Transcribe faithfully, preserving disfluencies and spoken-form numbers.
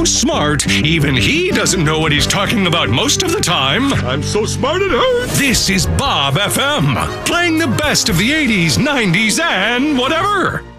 so smart, even he doesn't know what he's talking about most of the time. I'm so smart it hurts. This is Bob F M, playing the best of the eighties, nineties, and whatever.